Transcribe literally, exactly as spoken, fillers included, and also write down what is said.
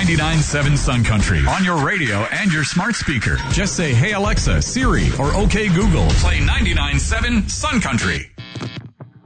ninety-nine point seven Sun Country on your radio and your smart speaker. Just say, "Hey Alexa, Siri," or "Okay Google, play ninety-nine point seven Sun Country."